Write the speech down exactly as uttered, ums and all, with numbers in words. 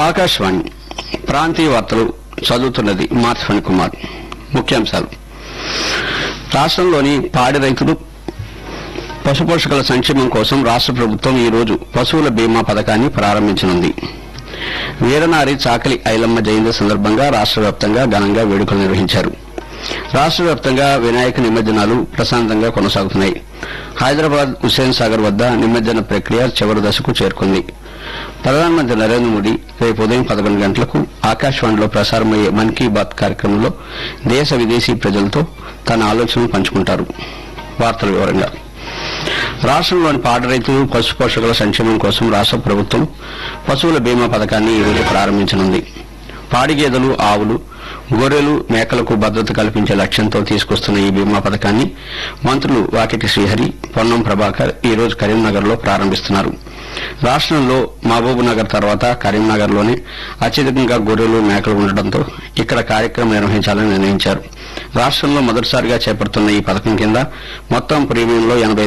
ఆకాశవాణి ప్రాంతీయ వార్తలు చదువుతున్నది మార్చఫణి కుమార్. ముఖ్యాంశాలు. రాష్ట్రంలోని పాడి రైతులు పశుపోషకుల సంక్షేమం కోసం రాష్ట్ర ప్రభుత్వం ఈ రోజు పశువుల బీమా పథకాన్ని ప్రారంభించనుంది. వీరనారి చాకలి ఐలమ్మ జయంతి సందర్భంగా రాష్ట్ర వ్యాప్తంగా ఘనంగా వేడుకలు నిర్వహించారు. రాష్ట్ర వ్యాప్తంగా వినాయక నిమజ్జనాలు ప్రశాంతంగా కొనసాగుతున్నాయి. హైదరాబాద్ హుస్సేన్ సాగర్ వద్ద నిమజ్జన ప్రక్రియ చివరి దశకు చేరుకుంది. ప్రధానమంత్రి నరేంద్ర మోదీ రేపు ఉదయం పదకొండు గంటలకు ఆకాశవాణిలో ప్రసారమయ్యే మన్ కీ బాత్ కార్యక్రమంలో దేశ విదేశీ ప్రజలతో తన ఆలోచనలు పంచుకుంటారు. వార్తల వివరంగా రాష్ట్రంలోని పాడి రైతులు పశుపోషకుల సంక్షేమం కోసం రాష్ట్ర ప్రభుత్వం పశువుల బీమా పథకాన్ని ఈ రోజు ప్రారంభించనుంది. పాడి గేదెలు, ఆవులు, గొర్రెలు, మేకలకు భద్రత కల్పించే లక్ష్యంతో తీసుకొస్తున్న ఈ బీమా పథకాన్ని మంత్రులు వాకిటి శ్రీహరి, పొన్నం ప్రభాకర్ ఈ రోజు కరీంనగర్ లో ప్రారంభిస్తున్నారు. రాష్ట్రంలో మహబూబ్ నగర్ తర్వాత కరీంనగర్ లోనే అత్యధికంగా గొర్రెలు, మేకలు ఉండడంతో ఇక్కడ కార్యక్రమం నిర్వహించాలని నిర్ణయించారు. రాష్ట్రంలో మొదటిసారిగా చేపడుతున్న ఈ పథకం కింద మొత్తం ప్రీమియంలో ఎనబై